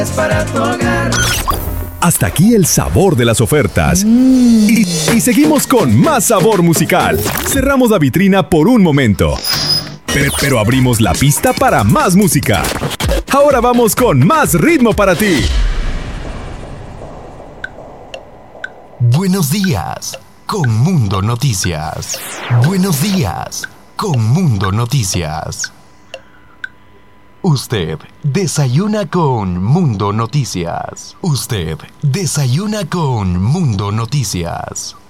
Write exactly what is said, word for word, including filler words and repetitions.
para tu hogar. Hasta aquí el sabor de las ofertas. Mm. Y, y seguimos con más sabor musical. Cerramos la vitrina por un momento, pero, pero abrimos la pista para más música. Ahora vamos con más ritmo para ti. Buenos días con Mundo Noticias. Buenos días con Mundo Noticias. Usted desayuna con Mundo Noticias. Usted desayuna con Mundo Noticias.